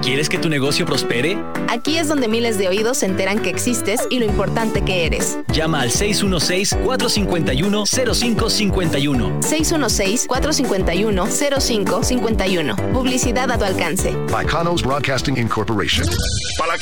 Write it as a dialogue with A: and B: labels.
A: ¿Quieres que tu negocio prospere?
B: Aquí es donde miles de oídos se enteran que existes y lo importante que eres.
A: Llama al 616-451-0551.
B: 616-451-0551. Publicidad a tu alcance.
C: By Canos Broadcasting Incorporation.